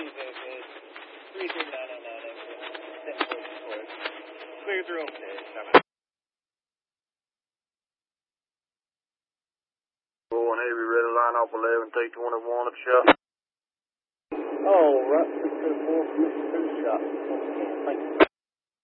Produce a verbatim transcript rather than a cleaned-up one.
three three nine nine nine exit. Clear through okay. Going heavy, ready to line off eleven T twenty-one at the shop. Oh, right, six two four, two shop. Thank you.